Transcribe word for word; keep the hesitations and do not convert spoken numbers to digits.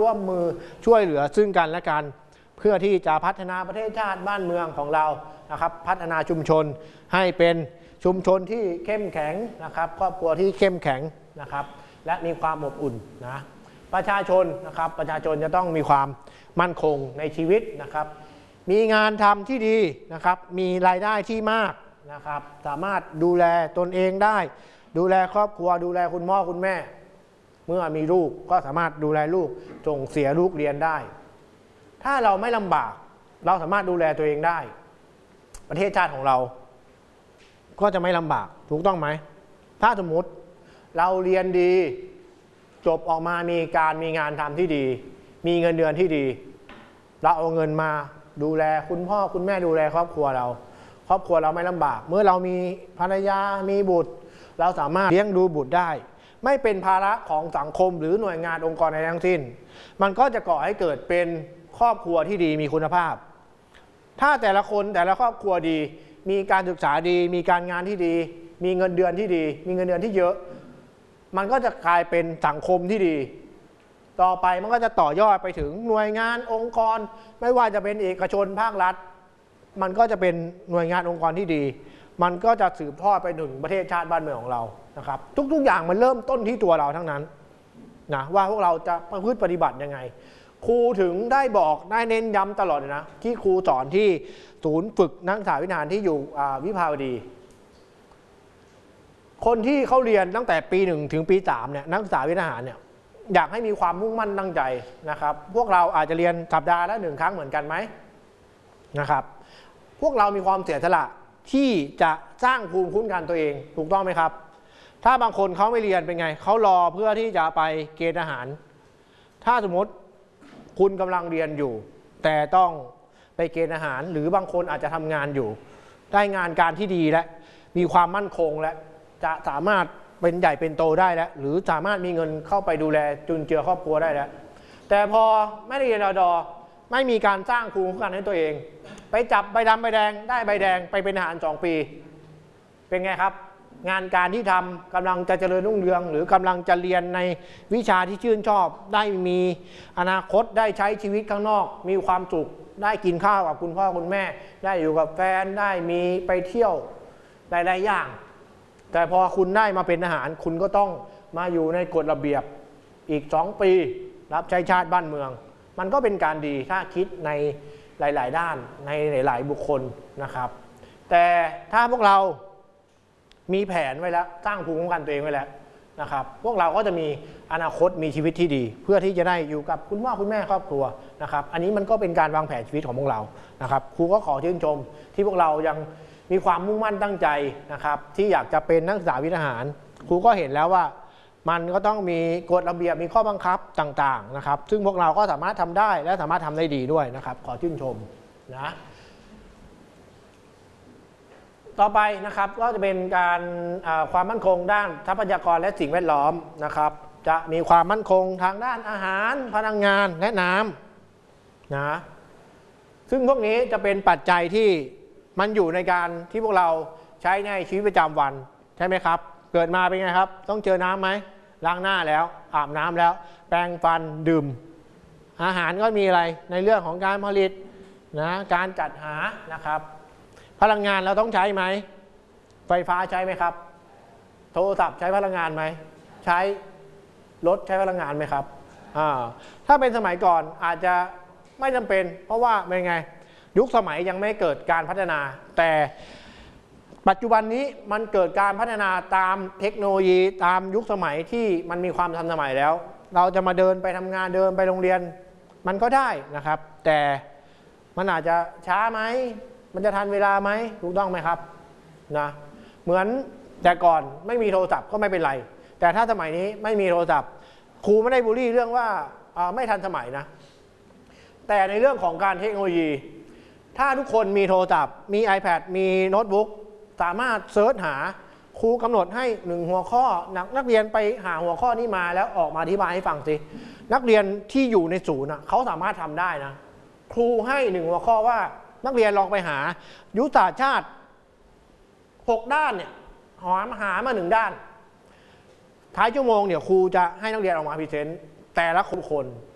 ร่วมมือช่วยเหลือซึ่งกันและกันเพื่อที่จะพัฒนาประเทศชาติบ้านเมืองของเรานะครับพัฒนาชุมชนให้เป็นชุมชนที่เข้มแข็งนะครับครอบครัวที่เข้มแข็งนะครับและมีความอบอุ่นนะประชาชนนะครับประชาชนจะต้องมีความมั่นคงในชีวิตนะครับมีงานทำที่ดีนะครับมีรายได้ที่มากนะครับสามารถดูแลตนเองได้ดูแลครอบครัวดูแลคุณพ่อคุณแม่เมื่อมีลูกก็สามารถดูแลลูกส่งเสียลูกเรียนได้ถ้าเราไม่ลำบากเราสามารถดูแลตัวเองได้ประเทศชาติของเราก็จะไม่ลำบากถูกต้องไหมถ้าสมมติเราเรียนดีจบออกมามีการมีงานทำที่ดีมีเงินเดือนที่ดีเราเอาเงินมาดูแลคุณพ่อคุณแม่ดูแลครอบครัวเราครอบครัวเราไม่ลำบากเมื่อเรามีภรรยามีบุตรเราสามารถเลี้ยงดูบุตรได้ไม่เป็นภาระของสังคมหรือหน่วยงานองค์กรใดทั้งสิ้นมันก็จะก่อให้เกิดเป็นครอบครัวที่ดีมีคุณภาพถ้าแต่ละคนแต่ละครอบครัวดีมีการศึกษาดีมีการงานที่ดีมีเงินเดือนที่ดีมีเงินเดือนที่เยอะมันก็จะกลายเป็นสังคมที่ดีต่อไปมันก็จะต่อยอดไปถึงหน่วยงานองค์กรไม่ว่าจะเป็นเอกชนภาครัฐมันก็จะเป็นหน่วยงานองค์กรที่ดีมันก็จะสืบทอดไปถึงประเทศชาติบ้านเมืองของเรานะครับทุกๆอย่างมันเริ่มต้นที่ตัวเราทั้งนั้นนะว่าพวกเราจะประพฤติปฏิบัติยังไงครูถึงได้บอกได้เน้นย้ำตลอดเลยนะที่ครูสอนที่ศูนย์ฝึกนักศึกษาวิทยาที่อยู่วิภาวดีคนที่เขาเรียนตั้งแต่ปีหนึ่งถึงปีสามเนี่ยนักศึกษาวิทยาเนี่ยอยากให้มีความมุ่งมั่นตั้งใจนะครับพวกเราอาจจะเรียนสัปดาห์ละหนึ่งครั้งเหมือนกันไหมนะครับพวกเรามีความเสียสละที่จะสร้างภูมิคุ้มกันตัวเองถูกต้องไหมครับถ้าบางคนเขาไม่เรียนเป็นไงเขารอเพื่อที่จะไปเกณฑ์ทหารถ้าสมมติคุณกำลังเรียนอยู่แต่ต้องไปเกณฑ์ทหารหรือบางคนอาจจะทำงานอยู่ได้งานการที่ดีและมีความมั่นคงและจะสามารถเป็นใหญ่เป็นโตได้แล้วหรือสามารถมีเงินเข้าไปดูแลจุนเจือครอบครัวได้แล้วแต่พอไม่ได้เรียนรอดอไม่มีการสร้างภูมิคุ้มกันให้ตัวเองไปจับใบดำใบแดงได้ใบแดงไปเป็นทหารสองปีเป็นไงครับงานการที่ทำกำลังจะเจริญรุ่งเรืองหรือกำลังจะเรียนในวิชาที่ชื่นชอบได้มีอนาคตได้ใช้ชีวิตข้างนอกมีความสุขได้กินข้าวกับคุณพ่อคุณแม่ได้อยู่กับแฟนได้มีไปเที่ยวหลายๆอย่างแต่พอคุณได้มาเป็นทหารคุณก็ต้องมาอยู่ในกฎระเบียบอีกสองปีรับใช้ชาติบ้านเมืองมันก็เป็นการดีถ้าคิดในหลายๆด้านในหลายๆบุคคลนะครับแต่ถ้าพวกเรามีแผนไว้แล้วสร้างภูมิคุ้มกันตัวเองไว้แล้วนะครับพวกเราก็จะมีอนาคตมีชีวิตที่ดีเพื่อที่จะได้อยู่กับคุณพ่อคุณแม่ครอบครัวนะครับอันนี้มันก็เป็นการวางแผนชีวิตของพวกเรานะครับครูก็ขอชื่นชมที่พวกเรายังมีความมุ่งมั่นตั้งใจนะครับที่อยากจะเป็นนักศึกษาวิทยาหารครูก็เห็นแล้วว่ามันก็ต้องมีกฎระเบียบมีข้อบังคับต่างๆนะครับซึ่งพวกเราก็สามารถทำได้และสามารถทำได้ดีด้วยนะครับขอชื่นชมนะต่อไปนะครับก็จะเป็นการความมั่นคงด้านทรัพยากรและสิ่งแวดล้อมนะครับจะมีความมั่นคงทางด้านอาหารพลังงานและน้ำนะซึ่งพวกนี้จะเป็นปัจจัยที่มันอยู่ในการที่พวกเราใช้ในชีวิตประจำวันใช่ไหมครับเกิดมาเป็นไงครับต้องเจอน้ำไหมล้างหน้าแล้วอาบน้ำแล้วแปรงฟันดื่มอาหารก็มีอะไรในเรื่องของการผลิตนะการจัดหานะครับพลังงานเราต้องใช้ไหมไฟฟ้าใช้ไหมครับโทรศัพท์ใช้พลังงานไหมใช้รถใช้พลังงานไหมครับอ่าถ้าเป็นสมัยก่อนอาจจะไม่จำเป็นเพราะว่าเป็นไงยุคสมัยยังไม่เกิดการพัฒนาแต่ปัจจุบันนี้มันเกิดการพัฒนาตามเทคโนโลยีตามยุคสมัยที่มันมีความทันสมัยแล้วเราจะมาเดินไปทำงานเดินไปโรงเรียนมันก็ได้นะครับแต่มันอาจจะช้าไหมมันจะทันเวลาไหมถูกต้องไหมครับนะเหมือนแต่ก่อนไม่มีโทรศัพท์ก็ไม่เป็นไรแต่ถ้าสมัยนี้ไม่มีโทรศัพท์ครูไม่ได้บูลลี่เรื่องว่าไม่ทันสมัยนะแต่ในเรื่องของการเทคโนโลยีถ้าทุกคนมีโทรศัพท์มี iPad มีโน้ตบุ๊กสามารถเซิร์ชหาครูกำหนดให้หนึ่งหัวข้อนักนักเรียนไปหาหัวข้อนี้มาแล้วออกมาอธิบายให้ฟังสินักเรียนที่อยู่ในศูนย์เขาสามารถทำได้นะครูให้หนึ่งหัวข้อว่านักเรียนลองไปหายุทธศาสตร์ชาติหกด้านเนี่ยหาหามาหนึ่งด้านท้ายชั่วโมงเนี่ยครูจะให้นักเรียนออกมาพรีเซนต์แต่ละคน